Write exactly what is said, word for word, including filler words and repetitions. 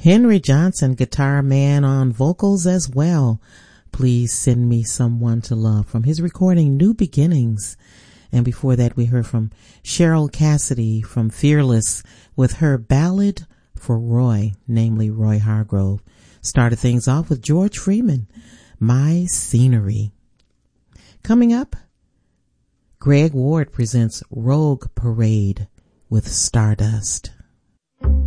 Henry Johnson, guitar man on vocals as well. Please Send Me Someone to Love from his recording New Beginnings. And before that we heard from Cheryl Cassidy from Fearless with her ballad for Roy, namely Roy Hargrove. Started things off with George Freeman, My Scenery. Coming up, Greg Ward presents Rogue Parade with Stardust.